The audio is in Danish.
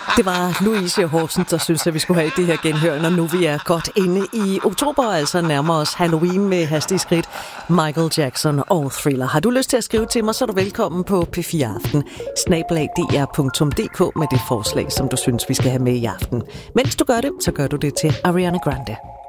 Det var Louise Horsen, der synes, at vi skulle have det her genhør, når nu vi er godt inde i oktober, altså nærmer os Halloween med hastige skridt. Michael Jackson og Thriller. Har du lyst til at skrive til mig, så er du velkommen på P4 Aften. @dr.dk med det forslag, som du synes, vi skal have med i aften. Mens du gør det, så gør du det til Ariana Grande.